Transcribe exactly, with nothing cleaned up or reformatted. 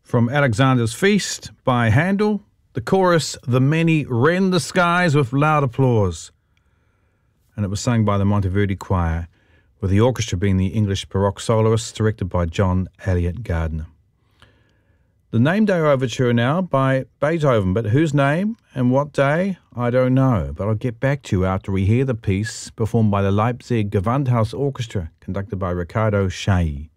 From Alexander's Feast by Handel, the chorus, "The many rend the skies with loud applause." And it was sung by the Monteverdi Choir, with the orchestra being the English Baroque soloists directed by John Elliott Gardner. The Name Day Overture now by Beethoven, but whose name and what day, I don't know. But I'll get back to you after we hear the piece performed by the Leipzig Gewandhaus Orchestra, conducted by Riccardo Chailly.